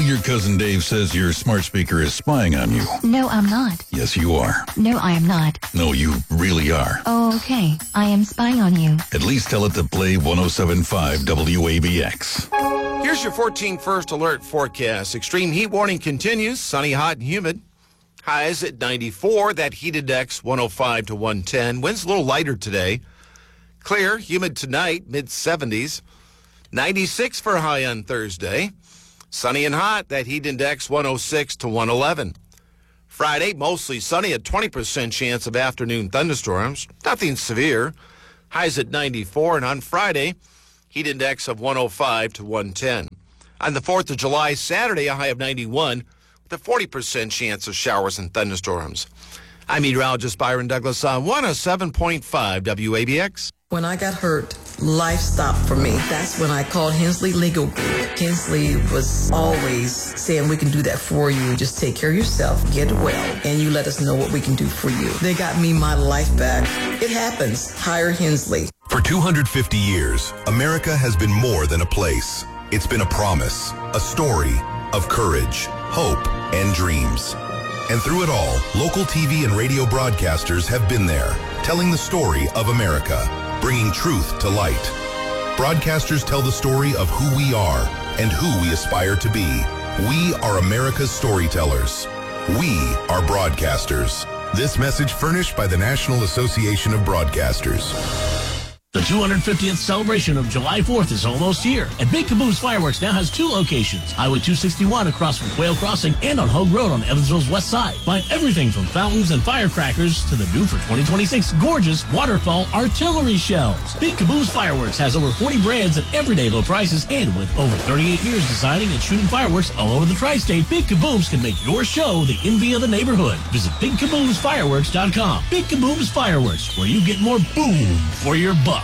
your cousin Dave says your smart speaker is spying on you. No, I'm not. Yes, you are. No, I am not. No, you really are. Oh, okay. I am spying on you. At least tell it to play 107.5 WABX. Here's your 14 first alert forecast. Extreme heat warning continues. Sunny, hot, and humid. Highs at 94. That heat index 105 to 110. Winds a little lighter today. Clear, humid tonight, mid-70s. 96 for a high on Thursday. Sunny and hot. That heat index 106 to 111. Friday, mostly sunny, a 20% chance of afternoon thunderstorms. Nothing severe. Highs at 94. And on Friday, heat index of 105 to 110. On the 4th of July, Saturday, a high of 91 with a 40% chance of showers and thunderstorms. I'm meteorologist Byron Douglas on 107.5 WABX. When I got hurt, life stopped for me. That's when I called Hensley Legal Group. Hensley was always saying, we can do that for you. Just take care of yourself, get well, and you let us know what we can do for you. They got me my life back. It happens. Hire Hensley. For 250 years, America has been more than a place. It's been a promise, a story of courage, hope, and dreams. And through it all, local TV and radio broadcasters have been there, telling the story of America, bringing truth to light. Broadcasters tell the story of who we are and who we aspire to be. We are America's storytellers. We are broadcasters. This message furnished by the National Association of Broadcasters. The 250th celebration of July 4th is almost here, and Big Caboose Fireworks now has 2 locations, Highway 261 across from Quail Crossing and on Hogue Road on Evansville's west side. Find everything from fountains and firecrackers to the new for 2026 gorgeous waterfall artillery shells. Big Caboose Fireworks has over 40 brands at everyday low prices, and with over 38 years designing and shooting fireworks all over the tri-state, Big Caboose can make your show the envy of the neighborhood. Visit BigCaboosFireworks.com. Big Caboose Fireworks, where you get more boom for your buck.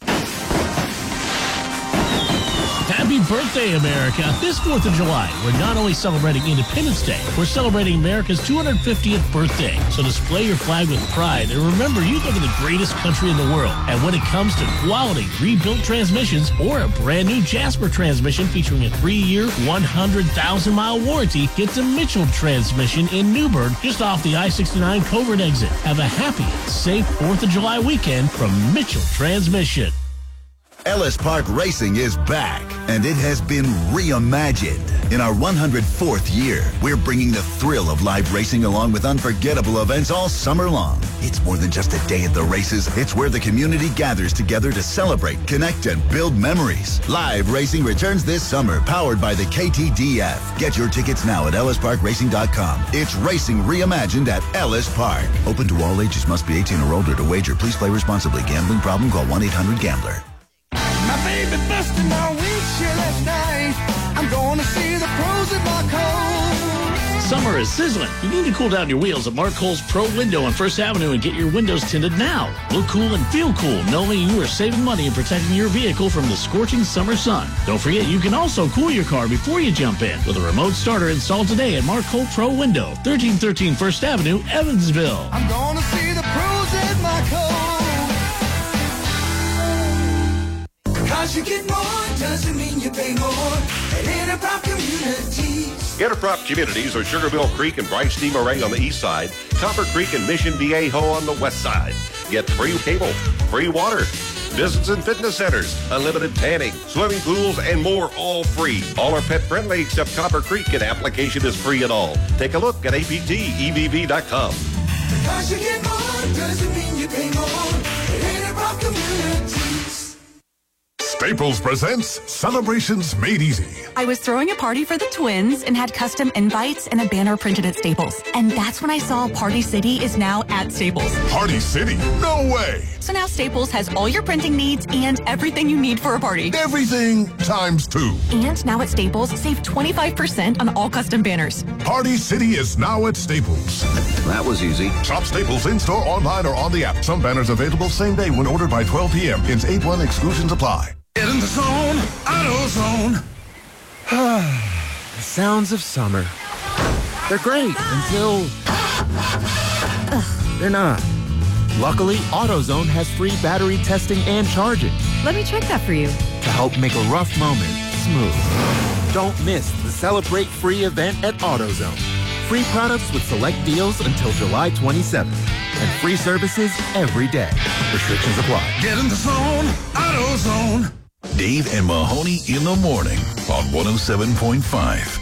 Happy birthday, America. This 4th of July, we're not only celebrating Independence Day, we're celebrating America's 250th birthday. So display your flag with pride and remember you live in the greatest country in the world. And when it comes to quality rebuilt transmissions or a brand new Jasper transmission featuring a 3-year, 100,000-mile warranty, get to Mitchell Transmission in Newburgh, just off the I-69 Covert exit. Have a happy, safe 4th of July weekend from Mitchell Transmission. Ellis Park Racing is back, and it has been reimagined. In our 104th year, we're bringing the thrill of live racing along with unforgettable events all summer long. It's more than just a day at the races. It's where the community gathers together to celebrate, connect, and build memories. Live racing returns this summer, powered by the KTDF. Get your tickets now at ellisparkracing.com. It's racing reimagined at Ellis Park. Open to all ages. Must be 18 or older to wager. Please play responsibly. Gambling problem? Call 1-800-GAMBLER. My baby busted my windshield last night. I'm going to see the pros at Mark Cole. Summer is sizzling. You need to cool down your wheels at Mark Cole's Pro Window on First Avenue and get your windows tinted now. Look cool and feel cool knowing you are saving money and protecting your vehicle from the scorching summer sun. Don't forget, you can also cool your car before you jump in with a remote starter installed today at Mark Cole Pro Window, 1313 First Avenue, Evansville. I'm going to see the pros at Mark Cole. Cause you get more doesn't mean you pay more at Interprop Communities. Interprop Communities are Sugarmill Creek and Bryce D. Moray on the east side, Copper Creek and Mission Viejo on the west side. Get free cable, free water, business and fitness centers, unlimited tanning, swimming pools, and more, all free. All are pet friendly except Copper Creek, and application is free at all. Take a look at aptevv.com. Because you get more doesn't mean you pay more at Interprop Communities. Staples presents Celebrations Made Easy. I was throwing a party for the twins and had custom invites and a banner printed at Staples. And that's when I saw Party City is now at Staples. Party City? No way! So now Staples has all your printing needs and everything you need for a party. Everything times 2. And now at Staples, save 25% on all custom banners. Party City is now at Staples. That was easy. Shop Staples in-store, online, or on the app. Some banners available same day when ordered by 12 p.m. Hence 8-1 exclusions apply. Get in the zone, AutoZone. The sounds of summer. They're great until they're not. Luckily, AutoZone has free battery testing and charging Let me check that for you. to help make a rough moment smooth. Don't miss the Celebrate Free event at AutoZone. Free products with select deals until July 27th. And free services every day. Restrictions apply. Get in the zone, AutoZone. Dave and Mahoney in the morning on 107.5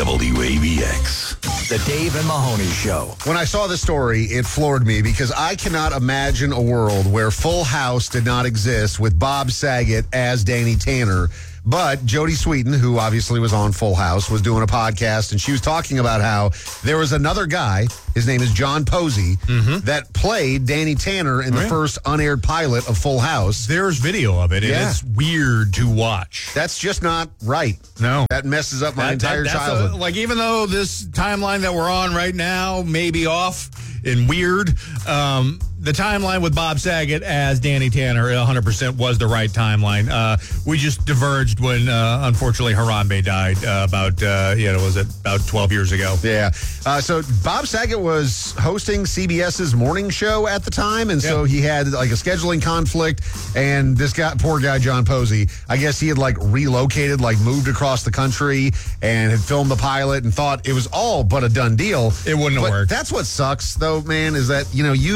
WAVX. The Dave and Mahoney Show. When I saw the story, it floored me because I cannot imagine a world where Full House did not exist with Bob Saget as Danny Tanner. But Jodie Sweetin, who obviously was on Full House, was doing a podcast, and she was talking about how there was another guy, his name is John Posey, that played Danny Tanner in the first unaired pilot of Full House. There's video of it, and it's weird to watch. That's just not right. No. That messes up my entire childhood. Like, even though this timeline that we're on right now may be off and weird, the timeline with Bob Saget as Danny Tanner 100% was the right timeline. We just diverged when, unfortunately, Harambe died about 12 years ago. Yeah. So Bob Saget was hosting CBS's morning show at the time, and so he had like a scheduling conflict, and this poor guy, John Posey, I guess he had like relocated, like moved across the country and had filmed the pilot and thought it was all but a done deal. It wouldn't have worked. That's what sucks, though, man, is that,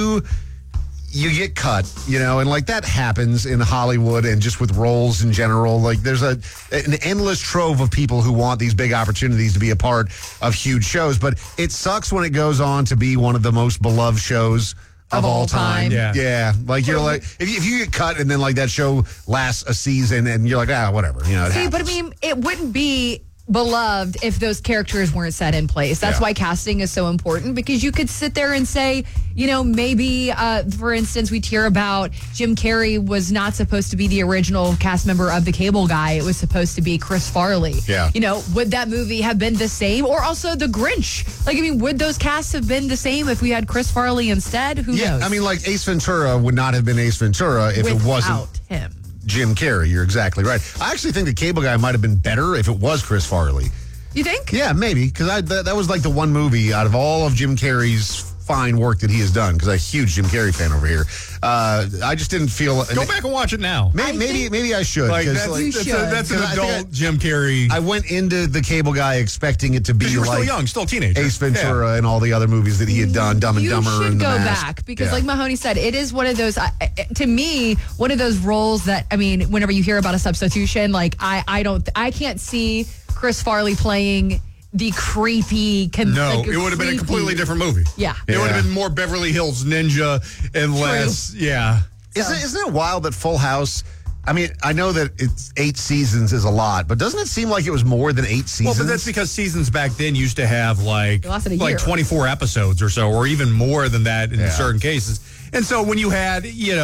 you get cut, and like that happens in Hollywood and just with roles in general. Like there's an endless trove of people who want these big opportunities to be a part of huge shows, but it sucks when it goes on to be one of the most beloved shows of all time. Yeah. Like you're like, if you get cut and then like that show lasts a season and you're like, whatever, it happens. But I mean, it wouldn't be beloved if those characters weren't set in place. That's why casting is so important, because you could sit there and say, maybe, for instance, we'd hear about Jim Carrey was not supposed to be the original cast member of The Cable Guy. It was supposed to be Chris Farley. Yeah. Would that movie have been the same? Or also The Grinch? Would those casts have been the same if we had Chris Farley instead? Who knows? I mean, like Ace Ventura would not have been Ace Ventura if it wasn't him. Jim Carrey. You're exactly right. I actually think The Cable Guy might have been better if it was Chris Farley. You think? Yeah, maybe, because that was like the one movie out of all of Jim Carrey's fine work that he has done, because I'm a huge Jim Carrey fan over here. I just didn't feel... Go back and watch it now. Maybe I should. That's an adult Jim Carrey. I went into The Cable Guy expecting it to be you were like... still young, still a teenager. Ace Ventura and all the other movies that he had done, Dumb and Dumber and The You should go Mask. back, because like Mahoney said, it is one of those, to me, one of those roles that, whenever you hear about a substitution, like I can't see Chris Farley playing the creepy... No, it would have been a completely different movie. Yeah. It would have been more Beverly Hills Ninja and less... Yeah. Isn't it wild that Full House... I know that it's 8 seasons is a lot, but doesn't it seem like it was more than 8 seasons? Well, but that's because seasons back then used to have like 24 episodes or so, or even more than that in certain cases. And so when you had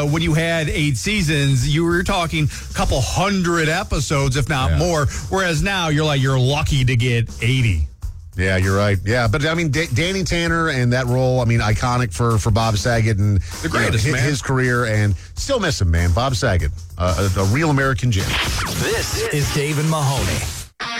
8 seasons, you were talking a couple hundred episodes, if not more. Whereas now you're lucky to get 80. Yeah, you're right. Yeah, but Danny Tanner and that role, iconic for Bob Saget and the greatest, his career, and still miss him, man. Bob Saget, a real American gem. This is Dave and Mahoney.